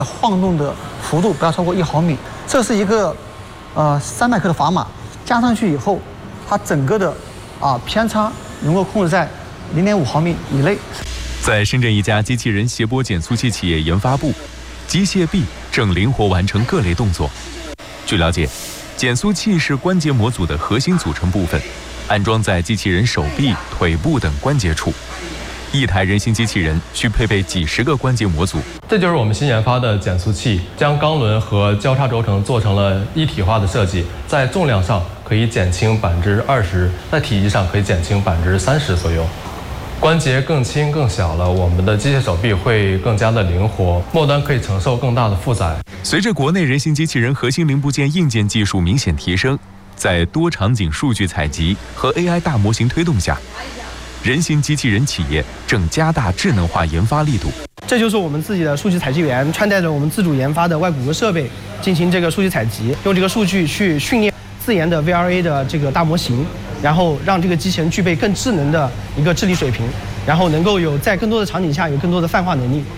晃动的幅度不要超过1毫米。这是一个300克的砝码，加上去以后，它整个的偏差能够控制在0.5毫米以内。 在深圳一家机器人谐波减速器企业研发部，机械臂正灵活完成各类动作。据了解，减速器是关节模组的核心组成部分，安装在机器人手臂、腿部等关节处。一台人形机器人需配备几十个关节模组。 这就是我们新研发的减速器，将钢轮和交叉轴承做成了一体化的设计，在重量上可以减轻20%，在体积上可以减轻30%左右。关节更轻更小了，我们的机械手臂会更加的灵活，末端可以承受更大的负载。 随着国内人形机器人核心零部件硬件技术明显提升，在多场景数据采集和 AI 大模型推动下，人形机器人企业正加大智能化研发力度。 这就是我们自己的数据采集员穿戴着我们自主研发的外骨骼设备进行这个数据采集，用这个数据去训练自研的 VRA 的这个大模型，然后让这个机器人具备更智能的一个智力水平，然后能够在更多的场景下有更多的泛化能力。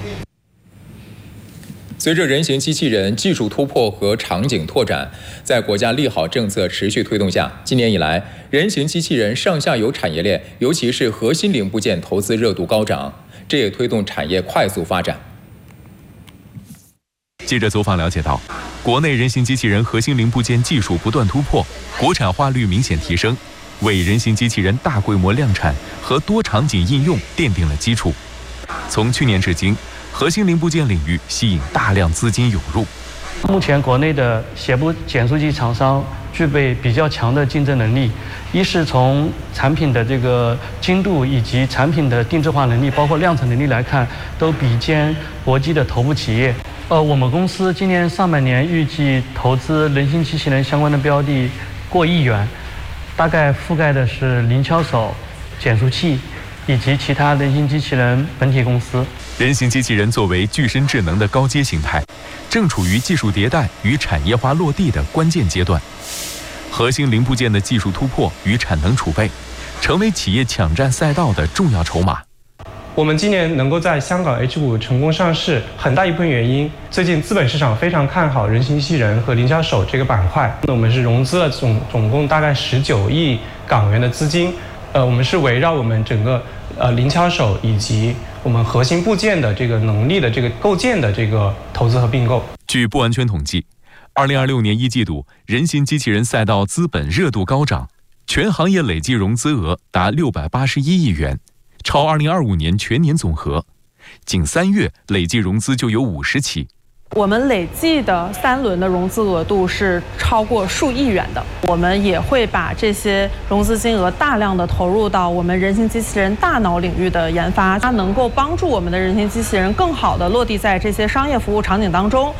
随着人形机器人技术突破和场景拓展，在国家利好政策持续推动下，今年以来，人形机器人上下游产业链，尤其是核心零部件投资热度高涨，这也推动产业快速发展。 记者走访了解到，国内人形机器人核心零部件技术不断突破，国产化率明显提升，为人形机器人大规模量产和多场景应用奠定了基础。从去年至今，核心零部件领域吸引大量资金涌入。 目前国内的谐波减速器厂商具备比较强的竞争能力，一是从产品的这个精度以及产品的定制化能力，包括量产能力来看，都比肩国际的头部企业。我们公司今年上半年预计投资人形机器人相关的标的过1亿元，大概覆盖的是零敲手、减速器以及其他人形机器人本体公司。 人形机器人作为具身智能的高阶形态，正处于技术迭代与产业化落地的关键阶段。核心零部件的技术突破与产能储备，成为企业抢占赛道的重要筹码。 我们今年能够在香港 H 股成功上市，很大一部分原因，最近资本市场非常看好人形机器人和零敲手这个板块。我们是融资了总共大概19亿港元的资金，我们是围绕我们整个零敲手以及我们核心部件的这个能力的这个构建的这个投资和并购。 据不完全统计，2026年1季度人形机器人赛道资本热度高涨，全行业累计融资额达681亿元，超2025年全年总和。仅3月累计融资就有50起。 我们累计的3轮的融资额度是超过数亿元的。我们也会把这些融资金额大量的投入到我们人形机器人大脑领域的研发，它能够帮助我们的人形机器人更好的落地在这些商业服务场景当中。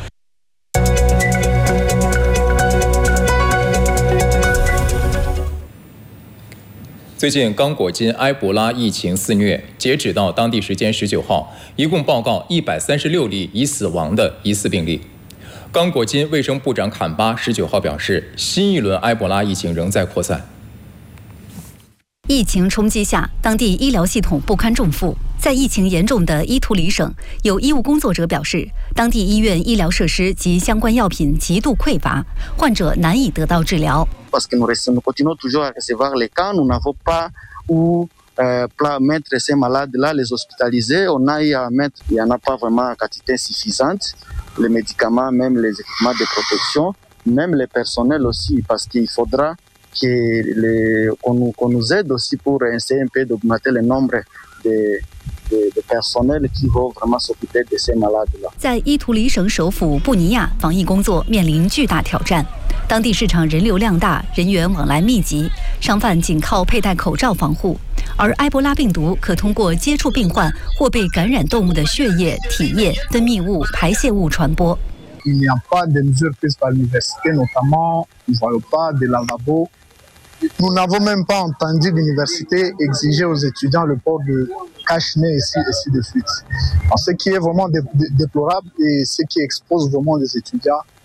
最近刚果金埃博拉疫情肆虐，截止到当地时间19号，一共报告136例已死亡的疑似病例。刚果金卫生部长坎巴19号表示，新一轮埃博拉疫情仍在扩散。 疫情冲击下，当地医疗系统不堪重负。在疫情严重的伊图里省，有医务工作者表示，当地医院医疗设施及相关药品极度匮乏，患者难以得到治疗。 Parce que nous continuons toujours à recevoir les cas, nous n'avons pas où mettre ces malades-là, les hospitaliser. On a eu à mettre, il n'y en a pas vraiment en quantité suffisante. Les médicaments, même les équipements de protection, même les personnels aussi, parce qu'il faudra qu'on nous aide aussi pour essayer un peu d'augmenter le nombre de personnel qui vont vraiment s'occuper de ces malades-là. 在伊图里省首府布尼亚，防疫工作面临巨大挑战。当地市场人流量大，人员往来密集，商贩仅靠佩戴口罩防护。而埃博拉病毒可通过接触病患或被感染动物的血液、体液、分泌物、排泄物传播。 Il n'y a pas de mesures prises par l'université, notamment, nous ne voyons pas de lavabo. Nous n'avons même pas entendu l'université exiger aux étudiants le port de cache-nez ici, ainsi de suite. Ce qui est vraiment déplorable et ce qui expose vraiment les étudiants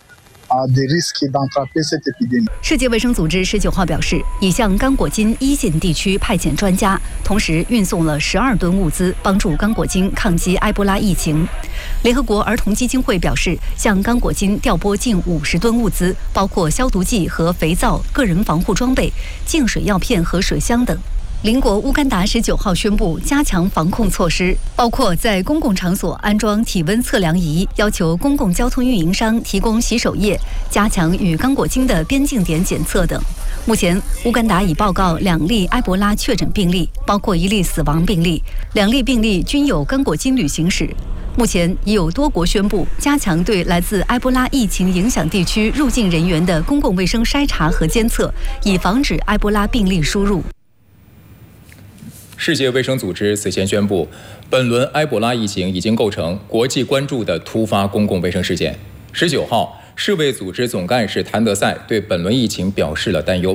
des risques d'attraper cette épidémie. 世界卫生组织19号表示，已向刚果金一线地区派遣专家，同时运送了12吨物资，帮助刚果金抗击埃博拉疫情。联合国儿童基金会表示，向刚果金调拨近50吨物资，包括消毒剂和肥皂、个人防护装备、净水药片和水箱等。邻国乌干达19号宣布加强防控措施，包括在公共场所安装体温测量仪，要求公共交通运营商提供洗手液，加强与刚果金的边境点检测等。目前，乌干达已报告2例埃博拉确诊病例，包括1例死亡病例，2例病例均有刚果金旅行史。目前已有多国宣布加强对来自埃博拉疫情影响地区入境人员的公共卫生筛查和监测，以防止埃博拉病例输入。 世界卫生组织此前宣布，本轮埃博拉疫情已经构成国际关注的突发公共卫生事件。19号，世卫组织总干事谭德赛对本轮疫情表示了担忧。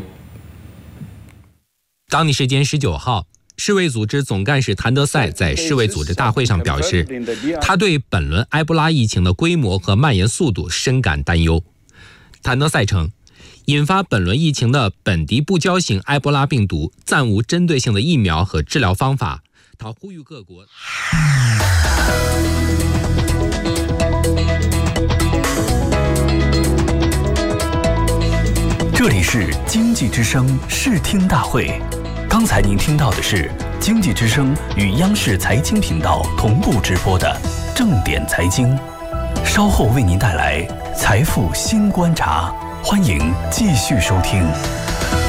当地时间19号，世卫组织总干事谭德赛在世卫组织大会上表示，他对本轮埃博拉疫情的规模和蔓延速度深感担忧。谭德赛称，引发本轮疫情的本地不交型埃博拉病毒暂无针对性的疫苗和治疗方法。他呼吁各国。 这里是经济之声视听大会，刚才您听到的是经济之声与央视财经频道同步直播的正点财经，稍后为您带来财富新观察。欢迎继续收听。